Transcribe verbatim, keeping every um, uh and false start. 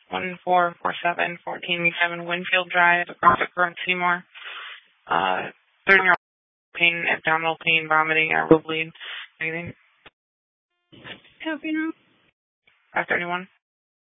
one four four seven, fourteen seven Winfield Drive, across the current Seymour. Uh, thirteen-year-old pain, abdominal pain, vomiting, or will bleed. Anything? How funeral? five thirty-one.